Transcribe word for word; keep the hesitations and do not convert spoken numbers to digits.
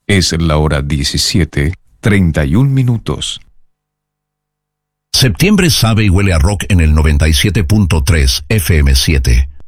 Es la hora diecisiete, treinta y un minutos. Septiembre sabe y huele a rock en el noventa y siete punto tres F M siete.